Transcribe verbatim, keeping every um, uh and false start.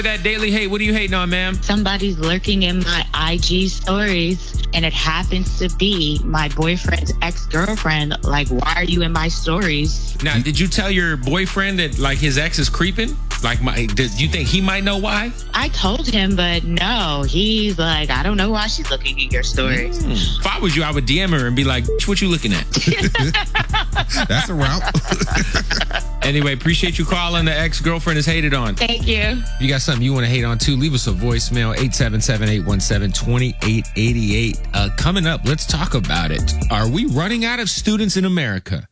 that daily hate. What are you hating on, ma'am? Somebody's lurking in my I G stories, and it happens to be my boyfriend's ex-girlfriend. Like, why are you in my stories? Now, did you tell your boyfriend that, like, his ex is creeping? Like, my, did you think he might know why? I told him, but no. He's like, I don't know why she's looking at your stories. Mm. If I was you, I would D M her and be like, what you looking at? That's a route. Anyway, appreciate you calling. The ex-girlfriend is hated on. Thank you. If you got something you want to hate on too, leave us a voicemail, eight seven seven, eight one seven, two eight eight eight. Uh, coming up, let's talk about it. Are we running out of students in America?